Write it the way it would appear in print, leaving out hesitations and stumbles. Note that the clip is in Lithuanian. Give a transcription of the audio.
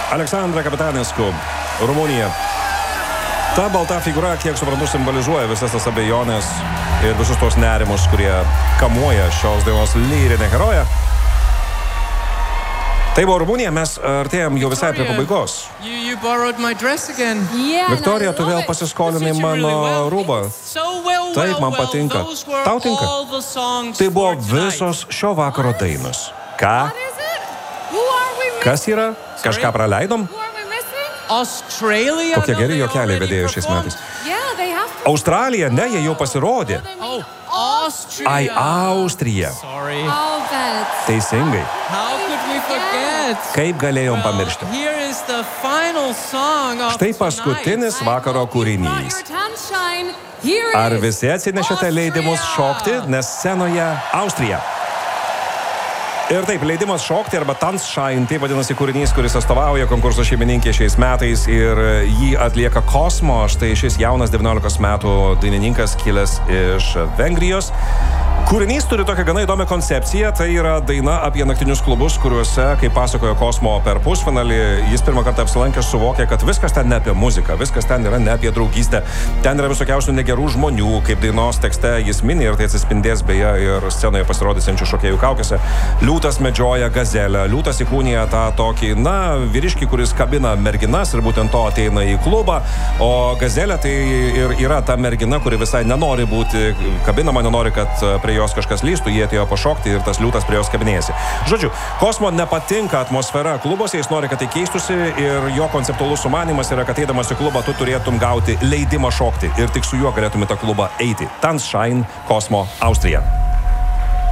Aleksandra Kapitanescu, Rumunija. Ta balta figūra, kiek suprantu, simbolizuoja visas tas abejonės ir visus tos nerimus, kurie kamuoja šios dainos lyrinę heroję. Tai buvo Rumunija, mes artėjom jau visai prie pabaigos. Viktorija, tu vėl pasiskolinai mano rūbą. Taip, man patinka. Tau tinka? Tai buvo visos šio vakaro dainos. Ką? Kas yra? Kažką praleidom? Kokie geri juokeliai vedėjo šiais metais. Australija, ne, jie jau pasirodė. Ai, Austrija. Teisingai. Kaip galėjom pamiršti? Štai paskutinis vakaro kūrinys. Ar visi atsinešėte leidimus šokti, nes scenoje Austrija? Ir taip, leidimas šokti arba Tanzschein, tai vadinasi kūrinys, kuris atstovauja konkurso šeimininkė šiais metais ir jį atlieka Kosmo. Štai šis jaunas 19 metų dainininkas kilęs iš Vengrijos. Kūrinys turi tokią gana įdomią koncepciją, tai yra daina apie naktinius klubus, kuriuose, kaip pasakojo Kosmo per pusfinalį, jis pirmą kartą apsilankęs suvokė, kad viskas ten ne apie muziką, viskas ten yra ne apie draugystę, ten yra visokiausių negerų žmonių, kaip dainos tekste jis mini ir tai atsispindės beje ir scenoje pasirodysiančių šokėjų kaukėse. Liūtas medžioja gazelę, liūtas įkūnija tą tokį, vyriškį, kuris kabina merginas ir būtent to ateina į klubą, o gazelė tai ir yra ta mergina, kuri visai nenori būti kabinama, nenori, kad prie jos kažkas lįstų, jie atėjo pašokti ir tas liūtas prie jos kabinėjasi. Žodžiu, Kosmo nepatinka atmosfera klubuose, jis nori, kad tai keistusi ir jo konceptualus sumanymas yra, kad eidamas į klubą tu turėtum gauti leidimą šokti ir tik su juo galėtum į tą klubą eiti. Tanzschein, Kosmo, Austrija.